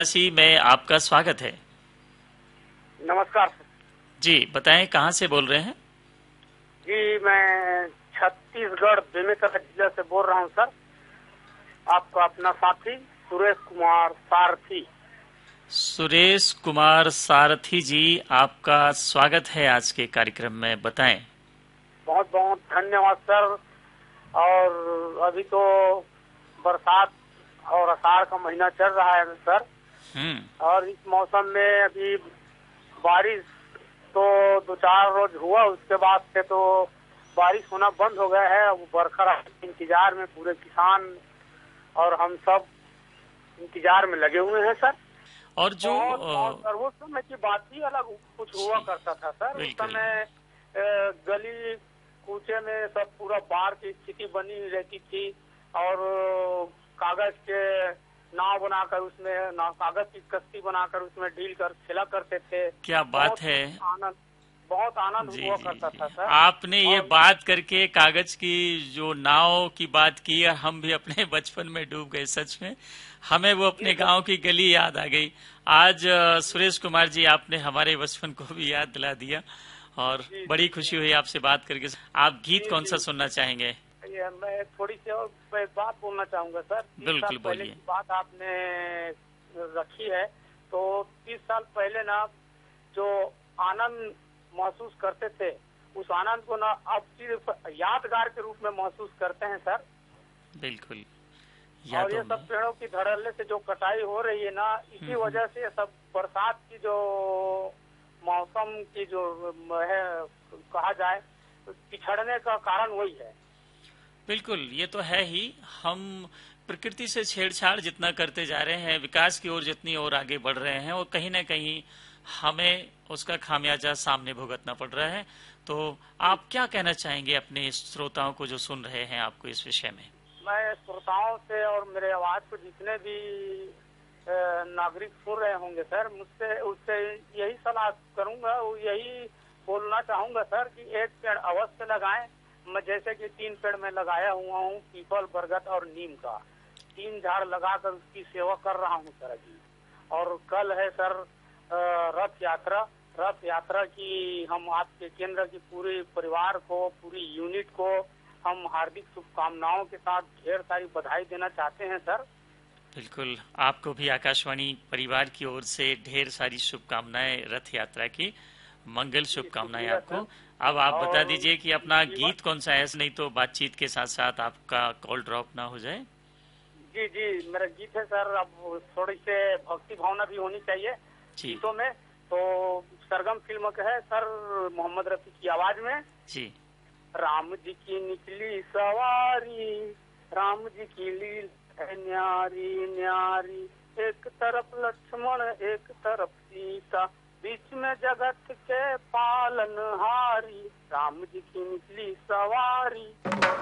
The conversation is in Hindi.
सी में आपका स्वागत है। नमस्कार सर। जी बताएं, कहाँ से बोल रहे हैं? जी मैं छत्तीसगढ़ बेमेतरा जिला से बोल रहा हूँ सर। आपका अपना साथी सुरेश कुमार सारथी। सुरेश कुमार सारथी जी, आपका स्वागत है आज के कार्यक्रम में। बताएं। बहुत बहुत धन्यवाद सर। और अभी तो बरसात और आषाढ़ का महीना चल रहा है सर। और इस मौसम में अभी बारिश तो 2-4 रोज हुआ, उसके बाद से तो बारिश होना बंद हो गया है। अब बरखा के इंतजार में पूरे किसान और हम सब इंतजार में लगे हुए हैं सर। और जो सर उस समय की बात ही अलग कुछ हुआ करता था सर। उस समय गली कूचे में सब पूरा बाढ़ की स्थिति बनी रहती थी और कागज के नाव बनाकर उसमें कागज की कश्ती बनाकर उसमें डील कर खेला करते थे। क्या बात है। बहुत आनंद हुआ करता था सर। आपने ये बात करके कागज की जो नाव की बात की, हम भी अपने बचपन में डूब गए। सच में हमें वो अपने गांव की गली याद आ गई। आज सुरेश कुमार जी, आपने हमारे बचपन को भी याद दिला दिया और बड़ी खुशी हुई आपसे बात करके। आप गीत कौन सा सुनना चाहेंगे? मैं थोड़ी सी और बात बोलना चाहूंगा सर। 30 साल पहले की बात आपने रखी है, तो 30 साल पहले ना जो आनंद महसूस करते थे, उस आनंद को ना अब सिर्फ यादगार के रूप में महसूस करते हैं सर। बिल्कुल। और ये सब पेड़ों की धड़ल्ले से जो कटाई हो रही है ना, इसी वजह से सब बरसात की जो मौसम की जो है कहा जाए, पिछड़ने का कारण वही है। बिल्कुल, ये तो है ही। हम प्रकृति से छेड़छाड़ जितना करते जा रहे हैं, विकास की ओर जितनी ओर आगे बढ़ रहे हैं, और कहीं ना कहीं हमें उसका खामियाजा सामने भुगतना पड़ रहा है। तो आप क्या कहना चाहेंगे अपने श्रोताओं को जो सुन रहे हैं आपको इस विषय में? मैं श्रोताओं से और मेरे आवाज को जितने भी नागरिक सुन रहे होंगे सर, मुझसे उससे यही सलाह करूंगा, यही बोलना चाहूंगा सर कि एक पेड़ अवश्य लगाएं। मैं जैसे कि 3 पेड़ में लगाया हुआ हूँ, पीपल, बरगद और नीम का। 3 झाड़ लगाकर उसकी सेवा कर रहा हूँ सर अभी। और कल है सर रथ यात्रा। रथ यात्रा की हम आपके केंद्र की पूरे परिवार को, पूरी यूनिट को हम हार्दिक शुभकामनाओं के साथ ढेर सारी बधाई देना चाहते हैं सर। बिल्कुल, आपको भी आकाशवाणी परिवार की ओर से ढेर सारी शुभकामनाएं, रथ यात्रा की मंगल शुभकामनाएं आपको। अब आप बता दीजिए कि अपना गीत कौन सा है, नहीं तो बातचीत के साथ साथ आपका कॉल ड्रॉप ना हो जाए। जी जी, मेरा गीत है सर। अब थोड़ी से भक्ति भावना भी होनी चाहिए गीतों में। तो सरगम फिल्म का है सर, मोहम्मद रफी की आवाज में। जी। राम जी की निकली सवारी, राम जी की लील है न्यारी न्यारी, एक तरफ लक्ष्मण एक तरफ सीता, बीच में जगत के पालनहारी, राम जी की निकली सवारी।